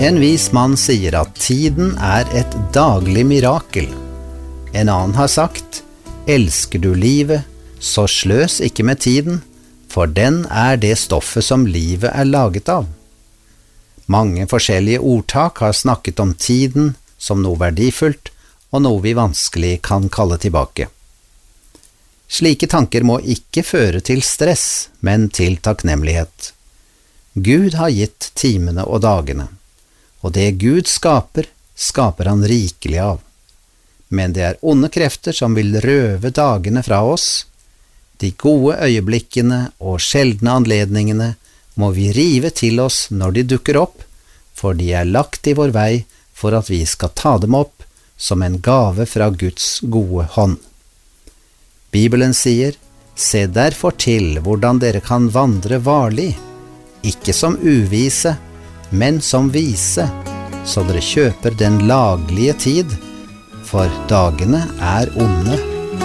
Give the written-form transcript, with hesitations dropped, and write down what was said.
En vis mann sier at tiden er et daglig mirakel. En annen har sagt, elsker du livet, så sløs ikke med tiden, for den er det stoffet som livet er laget av. Mange forskjellige ordtak har snakket om tiden som noe verdifullt, og noe vi vanskelig kan kalle tilbake. Slike tanker må ikke føre til stress, men til takknemlighet. Gud har gitt timene og dagene, og det Gud skaper, skaper han rikelig av. Men det er onde krefter som vil røve dagene fra oss. De gode øyeblikkene og sjeldne anledningene må vi rive til oss når de dukker opp, for de er lagt i vår vei for at vi skal ta dem opp som en gave fra Guds gode hånd. Bibelen sier, se derfor til hvordan dere kan vandre varlig, ikke som uvise, men som vise, så dere kjøper den laglige tid, for dagene er onde.